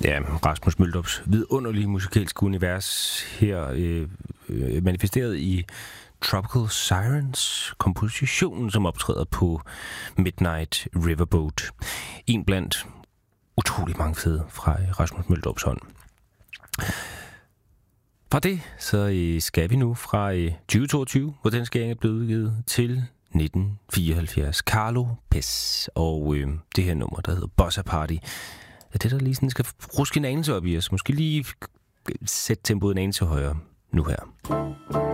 Ja, Rasmus Møldrups vidunderlige musikalske univers her manifesteret i Tropical Sirens, kompositionen, som optræder på Midnight Riverboat. En blandt utrolig mange fede fra Rasmus Møldrups hånd. Fra det, så skal vi nu fra 2022, hvor den skæring er blevet udgivet, til 1974. Carlo Pez og det her nummer, der hedder Bossa Party. Det, der lige sådan skal ruske en anelse op i os. Måske lige sætte tempoet en anelse højere nu her.